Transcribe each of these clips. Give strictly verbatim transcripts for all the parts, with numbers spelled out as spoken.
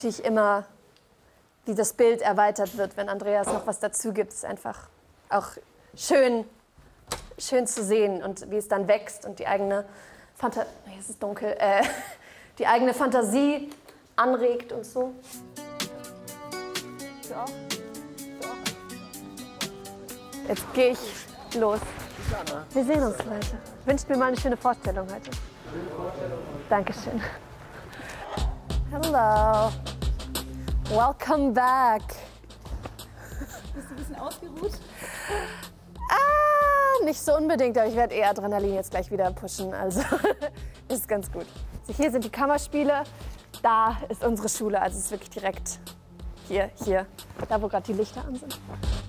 Ich immer, wie das Bild erweitert wird, wenn Andreas noch was dazu gibt, ist einfach auch schön, schön zu sehen und wie es dann wächst und die eigene Fantasie, hier ist es dunkel, äh, die eigene Fantasie anregt und so. Du auch? Du auch? Jetzt gehe ich los. Wir sehen uns, Leute. Wünscht mir mal eine schöne Vorstellung heute. Dankeschön. Hello. Welcome back. Bist du ein bisschen ausgeruht? Ah, nicht so unbedingt, aber ich werde eher Adrenalin jetzt gleich wieder pushen. Also ist ganz gut. Also hier sind die Kammerspiele, da ist unsere Schule. Also es ist wirklich direkt hier, hier, da wo gerade die Lichter an sind.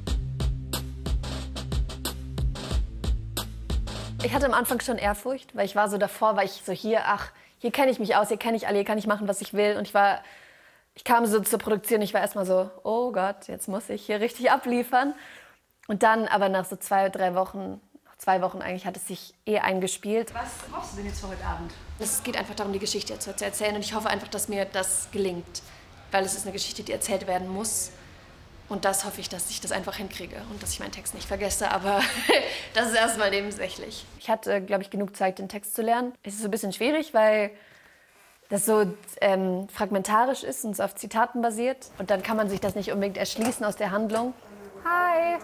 Ich hatte am Anfang schon Ehrfurcht, weil ich war so davor, weil ich so hier, ach, hier kenne ich mich aus, hier kenne ich alle, hier kann ich machen, was ich will. Und ich war, ich kam so zur Produktion, ich war erstmal so, oh Gott, jetzt muss ich hier richtig abliefern. Und dann aber nach so zwei, drei Wochen, nach zwei Wochen eigentlich, hat es sich eh eingespielt. Was brauchst du denn jetzt für heute Abend? Es geht einfach darum, die Geschichte zu erzählen. Und ich hoffe einfach, dass mir das gelingt. Weil es ist eine Geschichte, die erzählt werden muss. Und das hoffe ich, dass ich das einfach hinkriege und dass ich meinen Text nicht vergesse. Aber das ist erstmal nebensächlich. Ich hatte, glaube ich, genug Zeit, den Text zu lernen. Es ist so ein bisschen schwierig, weil das so ähm, fragmentarisch ist und so auf Zitaten basiert. Und dann kann man sich das nicht unbedingt erschließen aus der Handlung. Hi!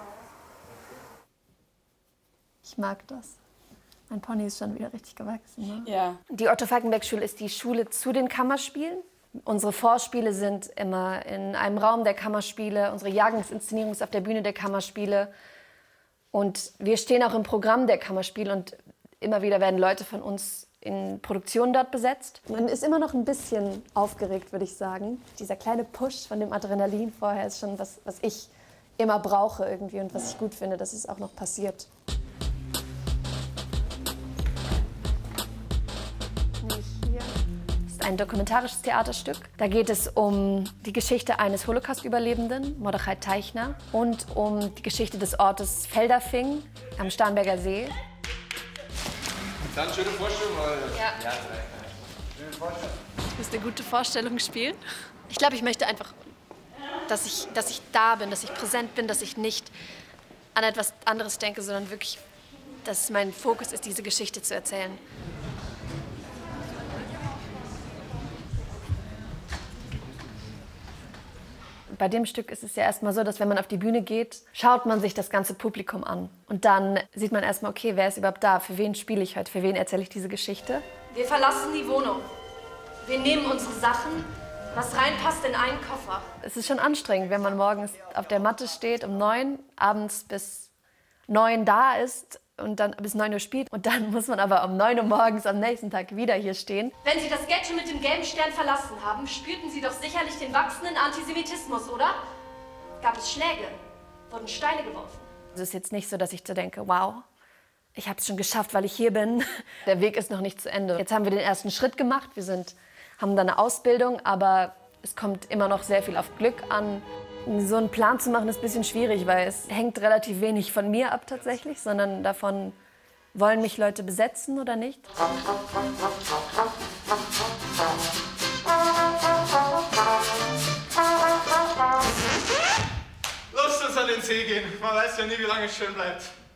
Ich mag das. Mein Pony ist schon wieder richtig gewachsen. Ne? Ja. Die Otto-Falckenberg-Schule ist die Schule zu den Kammerspielen. Unsere Vorspiele sind immer in einem Raum der Kammerspiele. Unsere Jahrgangsinszenierung ist auf der Bühne der Kammerspiele. Und wir stehen auch im Programm der Kammerspiele. Und immer wieder werden Leute von uns in Produktionen dort besetzt. Man ist immer noch ein bisschen aufgeregt, würde ich sagen. Dieser kleine Push von dem Adrenalin vorher ist schon was, was ich immer brauche irgendwie und was ich gut finde, dass es auch noch passiert. Hier. Das ist ein dokumentarisches Theaterstück. Da geht es um die Geschichte eines Holocaust-Überlebenden, Mordechai Teichner, und um die Geschichte des Ortes Feldafing am Starnberger See. Dann schöne Vorstellung, oder? Ja. Ja, schöne Vorstellung. Du musst eine gute Vorstellung spielen. Ich glaube, ich möchte einfach, dass ich, dass ich da bin, dass ich präsent bin, dass ich nicht an etwas anderes denke, sondern wirklich, dass mein Fokus ist, diese Geschichte zu erzählen. Bei dem Stück ist es ja erstmal so, dass wenn man auf die Bühne geht, schaut man sich das ganze Publikum an. Und dann sieht man erstmal, okay, wer ist überhaupt da? Für wen spiele ich heute? Für wen erzähle ich diese Geschichte? Wir verlassen die Wohnung. Wir nehmen unsere Sachen, was reinpasst, in einen Koffer. Es ist schon anstrengend, wenn man morgens auf der Matte steht um neun, abends bis neun da ist und dann bis neun Uhr spielt. Und dann muss man aber um neun Uhr morgens am nächsten Tag wieder hier stehen. Wenn Sie das Ghetto mit dem gelben Stern verlassen haben, spürten Sie doch sicherlich den wachsenden Antisemitismus, oder? Gab es Schläge? Wurden Steine geworfen? Es ist jetzt nicht so, dass ich so denke, wow, ich habe es schon geschafft, weil ich hier bin. Der Weg ist noch nicht zu Ende. Jetzt haben wir den ersten Schritt gemacht. Wir sind, haben da eine Ausbildung, aber es kommt immer noch sehr viel auf Glück an. So einen Plan zu machen ist ein bisschen schwierig, weil es hängt relativ wenig von mir ab tatsächlich, sondern davon, wollen mich Leute besetzen oder nicht. Lasst uns an den See gehen. Man weiß ja nie, wie lange es schön bleibt.